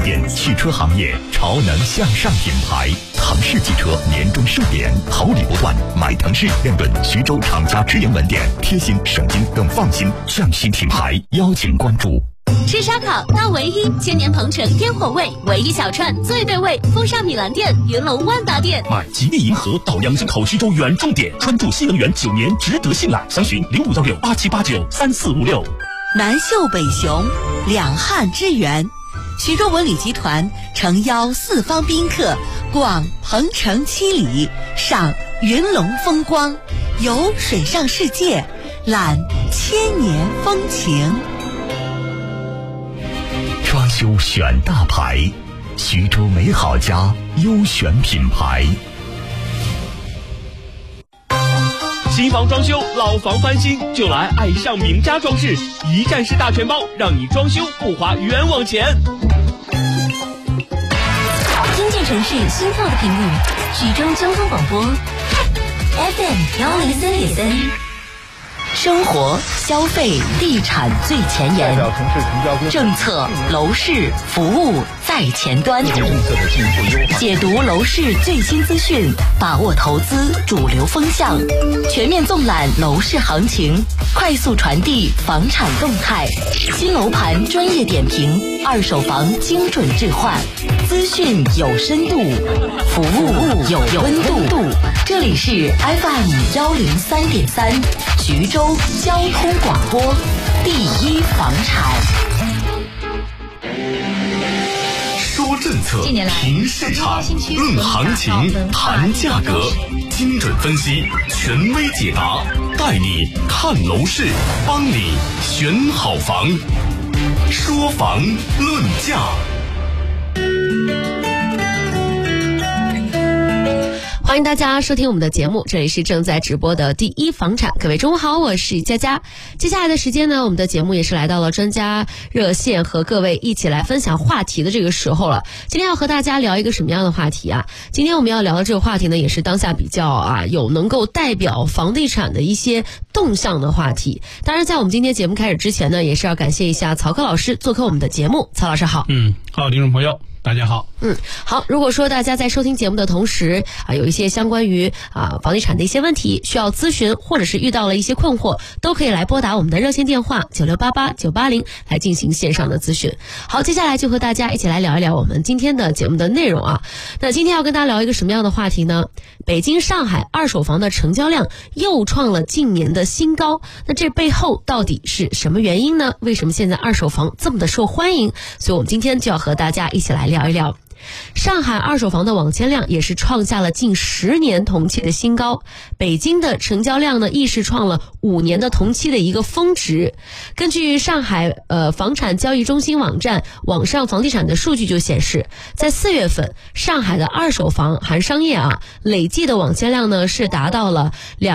点汽车行业潮能向上品牌。腾势汽车年终盛典，好礼不断，买腾势认准徐州厂家直营门店，贴心省心更放心，上新品牌邀请关注。 吃烧烤到唯一，千年鹏城天火味，唯一小串最对味，风尚米兰店，云龙万达店。 买吉利银河到扬州口徐州远重点，专注新能源9年，值得信赖。详询051687893456。 南秀北雄，两汉之源。徐州文旅集团诚邀四方宾客逛鹏城七里，赏云龙风光，游水上世界，览千年风情。 装修选大牌，徐州美好家优选品牌。 新房装修，老房翻新，就来爱上名家装饰，一站式大全包，让你装修不花冤枉钱。 听见城市心跳的频率，徐州交通广播 FM103.3。 生活、消费、地产最前沿，政策、楼市、服务在前端，解读楼市最新资讯，把握投资主流风向，全面纵览楼市行情，快速传递房产动态，新楼盘专业点评，二手房精准置换，资讯有深度，服务有温度。这里是 FM103.3 徐州交通广播，第一房产。 说政策，评市场，论行情，谈价格，精准分析，权威解答，带你看楼市，帮你选好房。说房论价。 欢迎大家收听我们的节目，这里是正在直播的第一房产。各位中午好，我是佳佳。接下来的时间呢，我们的节目也是来到了专家热线，和各位一起来分享话题的这个时候了。今天要和大家聊一个什么样的话题啊？今天我们要聊的这个话题呢，也是当下比较有能够代表房地产的一些动向的话题。当然在我们今天节目开始之前呢，也是要感谢一下曹科老师做客我们的节目。曹老师好。 好，听众朋友大家好。 好，如果说大家在收听节目的同时有一些相关于房地产的一些问题需要咨询，或者是遇到了一些困惑，都可以来拨打我们的热线电话9688-980来进行线上的咨询。好，接下来就和大家一起来聊一聊我们今天的节目的内容啊。那今天要跟大家聊一个什么样的话题呢？北京、上海二手房的成交量又创了近年的新高，那这背后到底是什么原因呢？为什么现在二手房这么的受欢迎？所以我们今天就要和大家一起来聊一聊。上海二手房的网签量也是创下了近10年同期的新高，北京的成交量呢亦是创了5年的同期的一个峰值。根据上海房产交易中心网站网上房地产的数据就显示，在4月份，上海的二手房含商业累计的网签量呢是达到了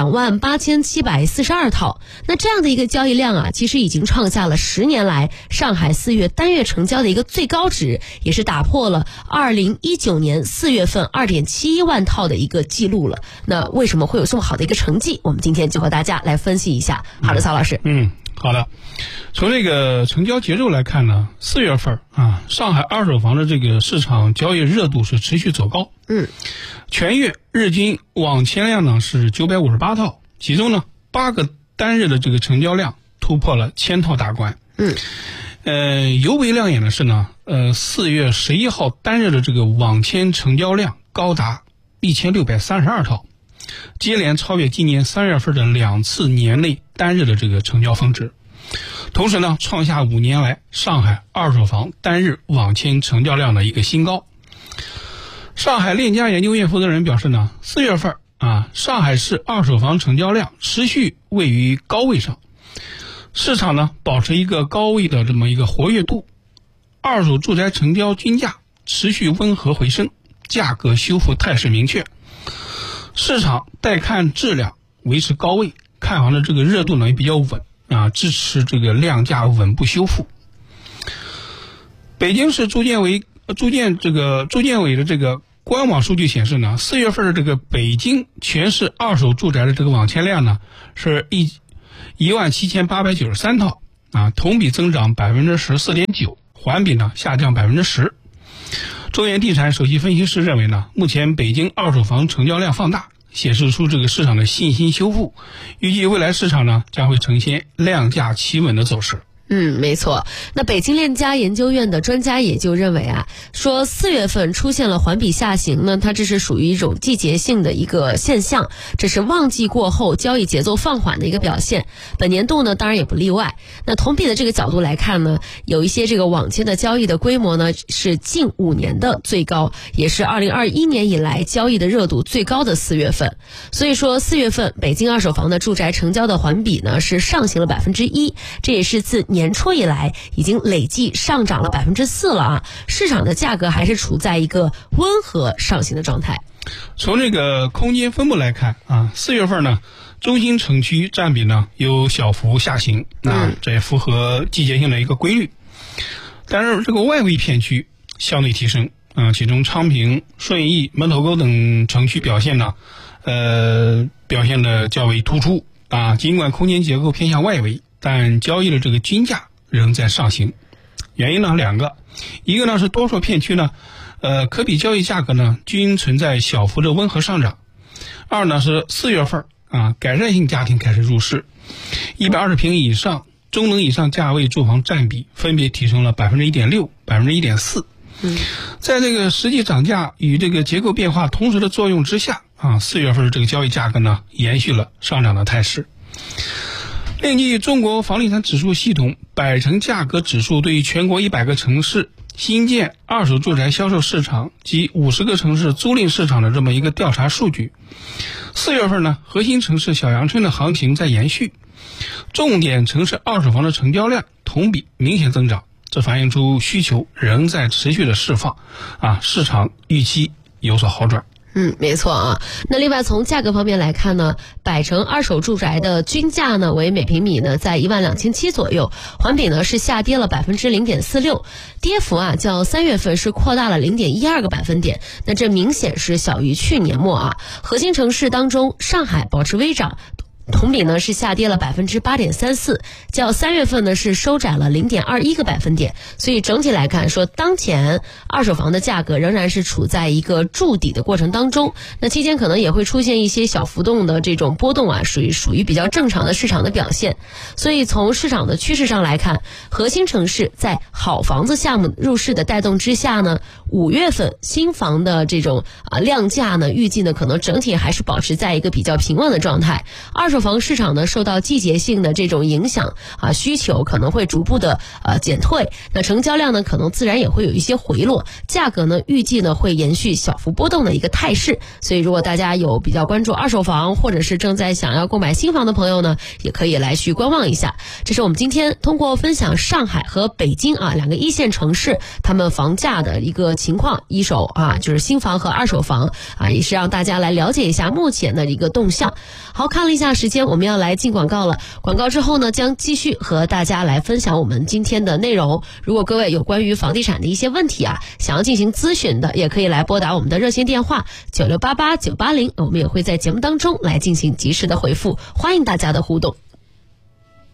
28742套。那这样的一个交易量其实已经创下了10年来上海4月单月成交的一个最高值，也是打破了2019年4月份2.71万套的一个记录了。那为什么会有这么好的一个成绩？我们今天就和大家来分析一下。好的，曹老师。 好的。从这个成交节奏来看呢，4月份上海二手房的这个市场交易热度是持续走高。全月日均网签量呢是958套，其中呢8个单日的这个成交量突破了1000套大关。尤为亮眼的是呢，4月11号单日的这个网签成交量高达1632套，接连超越今年3月份的2次年内单日的这个成交峰值，同时呢创下5年来上海二手房单日网签成交量的一个新高。上海链家研究院负责人表示呢，4月份上海市二手房成交量持续位于高位上，市场呢保持一个高位的这么一个活跃度，二手住宅成交均价持续温和回升，价格修复态势明确，市场待看质量维持高位，看房的这个热度呢也比较稳支持这个量价稳步修复。北京市住建委的这个官网数据显示呢，4月份的这个北京全市二手住宅的这个网签量呢是17893套同比增长14.9%，环比呢下降10%。 中原地产首席分析师认为呢，目前北京二手房成交量放大，显示出这个市场的信心修复，预计未来市场呢将会呈现量价齐稳的走势。 没错。那北京链家研究院的专家也就认为啊，说4月份出现了环比下行呢，它这是属于一种季节性的一个现象，这是旺季过后交易节奏放缓的一个表现。本年度呢，当然也不例外。那同比的这个角度来看呢，有一些这个网签的交易的规模呢是近5年的最高，也是2021年以来交易的热度最高的4月份。所以说4月份北京二手房的住宅成交的环比呢是上行了1%，这也是自年初以来已经累计上涨了4%了啊！市场的价格还是处在一个温和上行的状态。 从这个空间分布来看啊，4月份呢，中心城区占比呢有小幅下行，这也符合季节性的一个规律。但是这个外围片区相对提升其中昌平、顺义、门头沟等城区表现呢，表现的较为突出啊。尽管空间结构偏向外围，但交易的这个均价仍在上行。原因呢2个，一个呢是多数片区呢，可比交易价格呢均存在小幅的温和上涨。二呢是4月份改善性家庭开始入市，120平以上、中等以上价位住房占比分别提升了1.6%、1.4%。在这个实际涨价与这个结构变化同时的作用之下4月份这个交易价格呢延续了上涨的态势。另据中国房地产指数系统百城价格指数对于全国100个城市新建二手住宅销售市场及50个城市租赁市场的这么一个调查数据，4月份呢，核心城市小阳春的行情在延续，重点城市二手房的成交量同比明显增长，这反映出需求仍在持续的释放市场预期有所好转。 没错啊。那另外从价格方面来看呢，百城二手住宅的均价呢为每平米呢在12700左右，环比呢是下跌了0.46%，跌幅较3月份是扩大了0.12个百分点，那这明显是小于去年末核心城市当中，上海保持微涨，同比呢是下跌了8.34%，较3月份呢是收窄了0.21个百分点。所以整体来看说，当前二手房的价格仍然是处在一个筑底的过程当中，那期间可能也会出现一些小浮动的这种波动属于比较正常的市场的表现。所以从市场的趋势上来看，核心城市在好房子项目入市的带动之下呢，5月份新房的这种量价呢，预计呢可能整体还是保持在一个比较平稳的状态。二手房市场呢受到季节性的这种影响需求可能会逐步的减退，那成交量呢可能自然也会有一些回落，价格呢预计呢会延续小幅波动的一个态势。所以如果大家有比较关注二手房，或者是正在想要购买新房的朋友呢，也可以来去观望一下。这是我们今天通过分享上海和北京2个1线城市他们房价的一个情况，一手就是新房和二手房也是让大家来了解一下目前的一个动向。好，看了一下时间，我们要来进广告了。广告之后呢，将继续和大家来分享我们今天的内容。如果各位有关于房地产的一些问题想要进行咨询的，也可以来拨打我们的热线电话9688-980，我们也会在节目当中来进行及时的回复，欢迎大家的互动。